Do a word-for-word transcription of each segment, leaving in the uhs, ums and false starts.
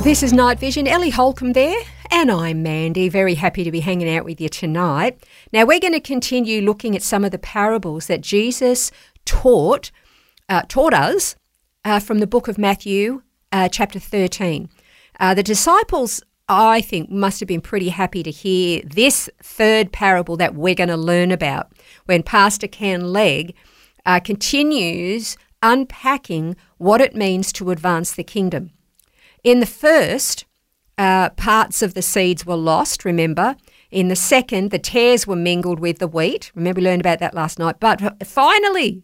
This is Night Vision. Ellie Holcomb there, and I'm Mandy. Very happy to be hanging out with you tonight. Now, we're going to continue looking at some of the parables that Jesus taught uh, taught us uh, from the book of Matthew, uh, chapter thirteen. Uh, the disciples, I think, must have been pretty happy to hear this third parable that we're going to learn about when Pastor Ken Legg uh, continues unpacking what it means to advance the kingdom. In the first, uh, parts of the seeds were lost, remember. In the second, the tares were mingled with the wheat. Remember, we learned about that last night. But finally,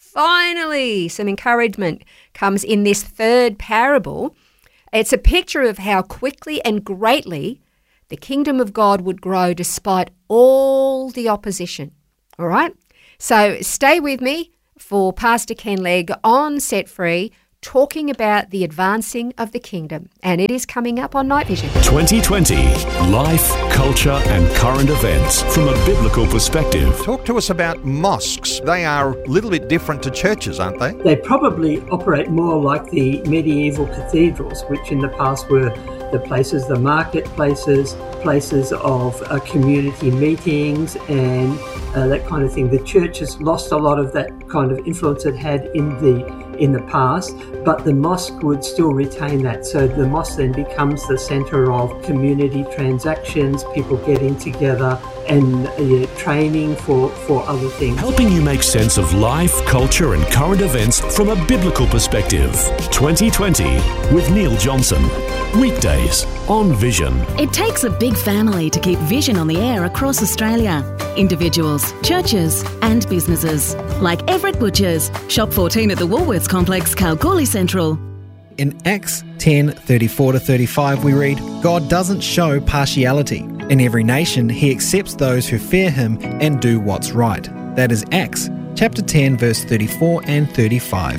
finally, some encouragement comes in this third parable. It's a picture of how quickly and greatly the kingdom of God would grow despite all the opposition. All right? So stay with me for Pastor Ken Legg on Set Free, talking about the advancing of the kingdom. And it is coming up on Night Vision. twenty twenty, life, culture and current events from a biblical perspective. Talk to us about mosques. They are a little bit different to churches, aren't they? They probably operate more like the medieval cathedrals, which in the past were the places, the marketplaces, places of uh, community meetings and uh, that kind of thing. The church has lost a lot of that kind of influence it had in the in the past, but the mosque would still retain that. So the mosque then becomes the centre of community transactions, people getting together and uh, training for, for other things. Helping you make sense of life, culture and current events from a biblical perspective. twenty twenty with Neil Johnson. Weekdays on Vision. It takes a big family to keep Vision on the air across Australia. Individuals, churches and businesses. Like Everett Butchers. Shop fourteen at the Woolworths Complex, Kalgoorlie Central. In Acts ten, thirty-four to thirty-five we read, God doesn't show partiality. In every nation he accepts those who fear him and do what's right. That is Acts chapter ten verse thirty-four and thirty-five.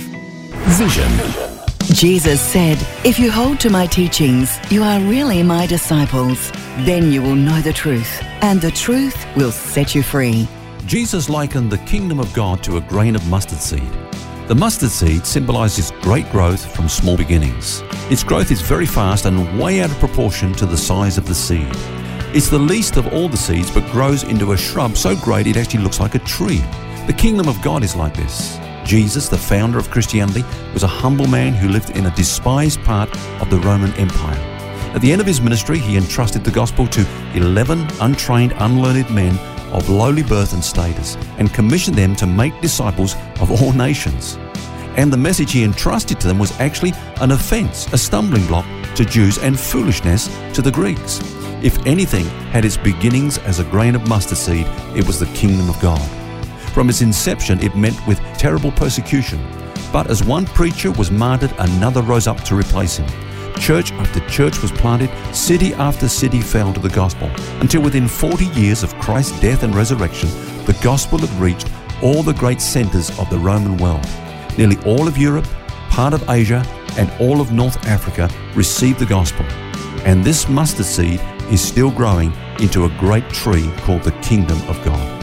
Vision. Jesus said, if you hold to my teachings, you are really my disciples. Then you will know the truth, and the truth will set you free. Jesus likened the kingdom of God to a grain of mustard seed. The mustard seed symbolises great growth from small beginnings. Its growth is very fast and way out of proportion to the size of the seed. It's the least of all the seeds but grows into a shrub so great it actually looks like a tree. The kingdom of God is like this. Jesus, the founder of Christianity, was a humble man who lived in a despised part of the Roman Empire. At the end of his ministry, he entrusted the gospel to eleven untrained, unlearned men of lowly birth and status and commissioned them to make disciples of all nations. And the message he entrusted to them was actually an offence, a stumbling block to Jews and foolishness to the Greeks. If anything had its beginnings as a grain of mustard seed, it was the kingdom of God. From its inception, it met with terrible persecution. But as one preacher was martyred, another rose up to replace him. Church after church was planted, city after city fell to the gospel, until within forty years of Christ's death and resurrection, the gospel had reached all the great centres of the Roman world. Nearly all of Europe, part of Asia, and all of North Africa received the gospel. And this mustard seed is still growing into a great tree called the kingdom of God.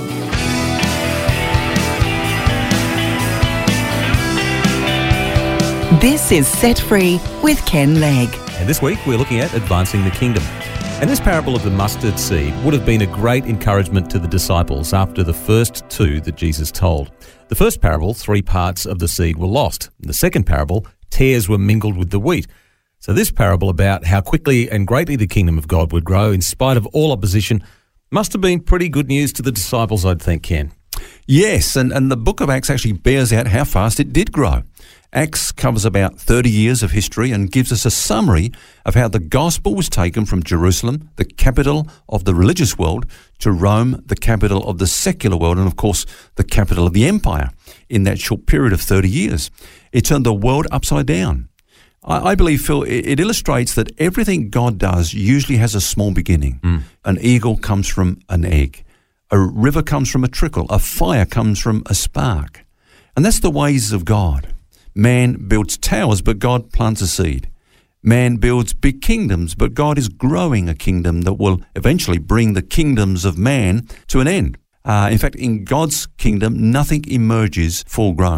This is Set Free with Ken Legg. And this week we're looking at advancing the kingdom. And this parable of the mustard seed would have been a great encouragement to the disciples after the first two that Jesus told. The first parable, three parts of the seed were lost. In the second parable, tares were mingled with the wheat. So this parable about how quickly and greatly the kingdom of God would grow in spite of all opposition must have been pretty good news to the disciples, I'd think, Ken. Yes, and, and the book of Acts actually bears out how fast it did grow. Acts covers about thirty years of history and gives us a summary of how the gospel was taken from Jerusalem, the capital of the religious world, to Rome, the capital of the secular world, and of course the capital of the empire in that short period of thirty years. It turned the world upside down. I, I believe, Phil, it, it illustrates that everything God does usually has a small beginning. Mm. An eagle comes from an egg. A river comes from a trickle. A fire comes from a spark. And that's the ways of God. Man builds towers, but God plants a seed. Man builds big kingdoms, but God is growing a kingdom that will eventually bring the kingdoms of man to an end. Uh, in fact, in God's kingdom, nothing emerges full grown.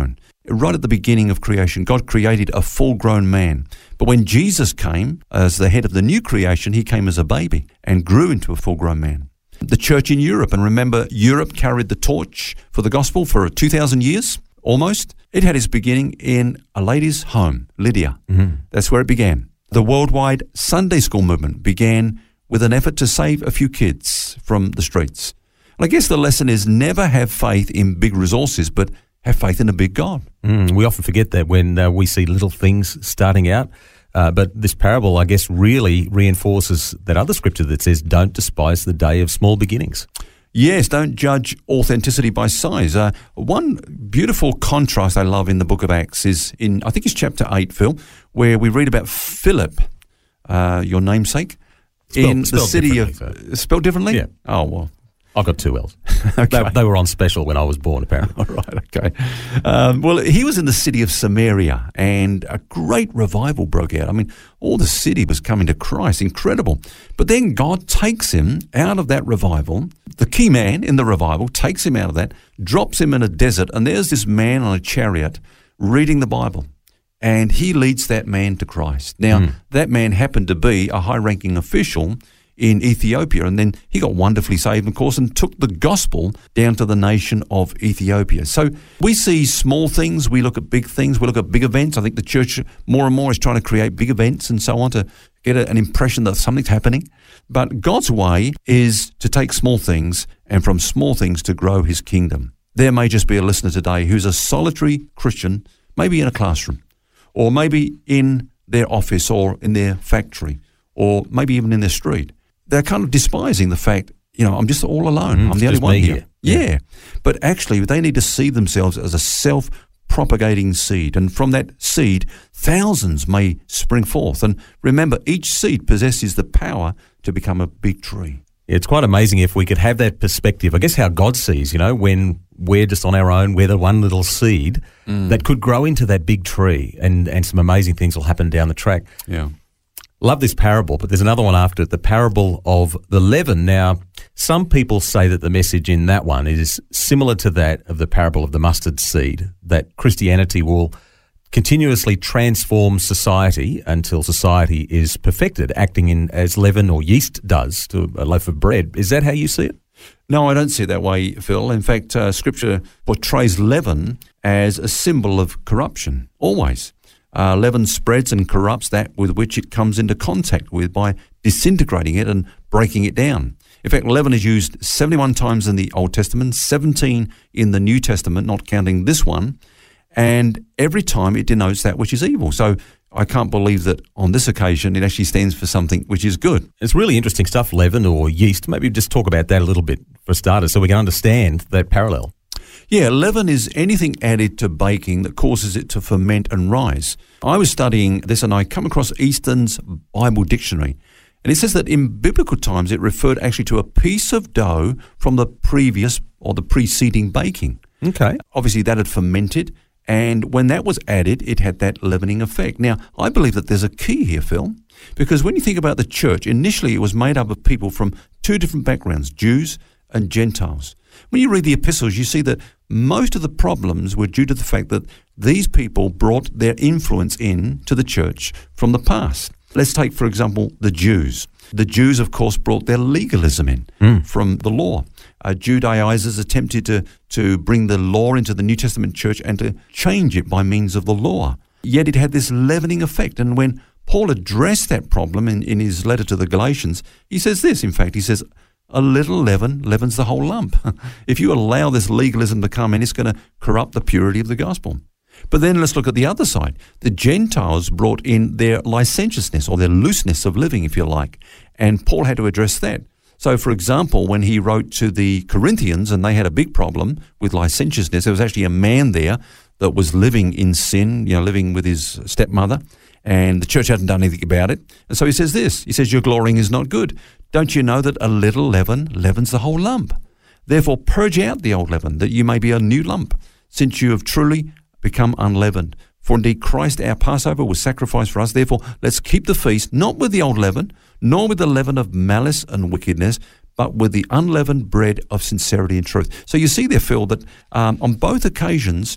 right at the beginning of creation, God created a full-grown man. But when Jesus came as the head of the new creation, he came as a baby and grew into a full-grown man. The church in Europe, and remember, Europe carried the torch for the gospel for two thousand years, almost. It had its beginning in a lady's home, Lydia. Mm-hmm. That's where it began. The worldwide Sunday school movement began with an effort to save a few kids from the streets. And I guess the lesson is never have faith in big resources, but have faith in a big God. Mm, we often forget that when uh, we see little things starting out. Uh, but this parable, I guess, really reinforces that other scripture that says, don't despise the day of small beginnings. Yes, don't judge authenticity by size. Uh, one beautiful contrast I love in the book of Acts is in, I think it's chapter eight, Phil, where we read about Philip, uh, your namesake, spelled, in the city of... So. Spelled differently? Yeah. Oh, well. I've got two L's. Okay. They, they were on special when I was born, apparently. All right, okay. Um, well, he was in the city of Samaria, and a great revival broke out. I mean, all the city was coming to Christ. Incredible. But then God takes him out of that revival. The key man in the revival takes him out of that, drops him in a desert, and there's this man on a chariot reading the Bible. And he leads that man to Christ. Now, mm. that man happened to be a high-ranking official in Ethiopia, and then he got wonderfully saved, of course, and took the gospel down to the nation of Ethiopia. So we see small things, we look at big things, we look at big events. I think the church more and more is trying to create big events and so on to get a, an impression that something's happening. But God's way is to take small things and from small things to grow his kingdom. There may just be a listener today who's a solitary Christian, maybe in a classroom, or maybe in their office or in their factory, or maybe even in their street. They're kind of despising the fact, you know, I'm just all alone. Mm, I'm the only one here. here. Yeah. yeah. But actually, they need to see themselves as a self-propagating seed. And from that seed, thousands may spring forth. And remember, each seed possesses the power to become a big tree. It's quite amazing if we could have that perspective. I guess how God sees, you know, when we're just on our own, we're the one little seed mm. that could grow into that big tree, and, and some amazing things will happen down the track. Yeah. Love this parable, but there's another one after it, the parable of the leaven. Now, some people say that the message in that one is similar to that of the parable of the mustard seed, that Christianity will continuously transform society until society is perfected, acting in as leaven or yeast does to a loaf of bread. Is that how you see it? No, I don't see it that way, Phil. In fact, uh, Scripture portrays leaven as a symbol of corruption, always. Uh, leaven spreads and corrupts that with which it comes into contact with by disintegrating it and breaking it down. In fact, leaven is used seventy-one times in the Old Testament, seventeen in the New Testament, not counting this one, and every time it denotes that which is evil. So I can't believe that on this occasion it actually stands for something which is good. It's really interesting stuff, leaven or yeast. Maybe just talk about that a little bit for starters so we can understand that parallel. Yeah, leaven is anything added to baking that causes it to ferment and rise. I was studying this and I come across Easton's Bible Dictionary, and it says that in biblical times it referred actually to a piece of dough from the previous or the preceding baking. Okay. Obviously that had fermented, and when that was added, it had that leavening effect. Now, I believe that there's a key here, Phil, because when you think about the church, initially it was made up of people from two different backgrounds, Jews and Gentiles. When you read the epistles, you see that most of the problems were due to the fact that these people brought their influence in to the church from the past. Let's take, for example, the Jews. The Jews, of course, brought their legalism in mm. from the law. Uh, Judaizers attempted to, to bring the law into the New Testament church and to change it by means of the law. Yet it had this leavening effect. And when Paul addressed that problem in, in his letter to the Galatians, he says this, in fact, he says, a little leaven leavens the whole lump. If you allow this legalism to come in, it's going to corrupt the purity of the gospel. But then let's look at the other side. The Gentiles brought in their licentiousness or their looseness of living, if you like, and Paul had to address that. So, for example, when he wrote to the Corinthians and they had a big problem with licentiousness, there was actually a man there that was living in sin, you know, living with his stepmother, and the church hadn't done anything about it. And so he says this, he says, your glorying is not good. Don't you know that a little leaven leavens the whole lump? Therefore purge out the old leaven, that you may be a new lump, since you have truly become unleavened. For indeed Christ our Passover was sacrificed for us. Therefore let's keep the feast, not with the old leaven, nor with the leaven of malice and wickedness, but with the unleavened bread of sincerity and truth. So you see there, Phil, that um, on both occasions,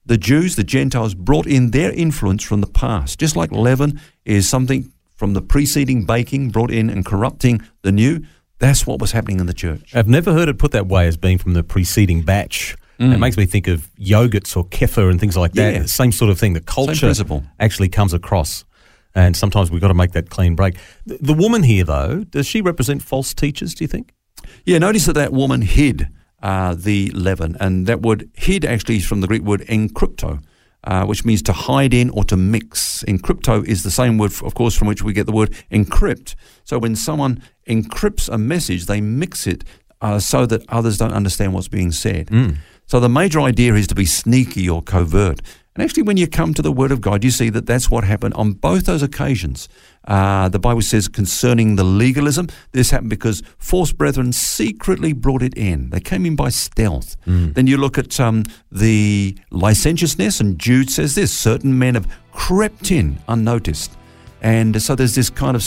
the Jews, the Gentiles, brought in their influence from the past. Just like leaven is something from the preceding baking brought in and corrupting the new, that's what was happening in the church. I've never heard it put that way as being from the preceding batch. Mm. It makes me think of yogurts or kefir and things like that. Yeah. Same sort of thing. The culture actually comes across, and sometimes we've got to make that clean break. The, the woman here, though, does she represent false teachers, do you think? Yeah, notice that that woman hid uh, the leaven, and that word hid actually is from the Greek word enkrypto, uh, which means to hide in or to mix. Enkrypto is the same word, of course, from which we get the word encrypt. So when someone encrypts a message, they mix it uh, so that others don't understand what's being said. Mm. So the major idea is to be sneaky or covert. And actually, when you come to the Word of God, you see that that's what happened on both those occasions. Uh, the Bible says concerning the legalism, this happened because false brethren secretly brought it in. They came in by stealth. Mm. Then you look at um, the licentiousness, and Jude says this, certain men have crept in unnoticed. And so there's this kind of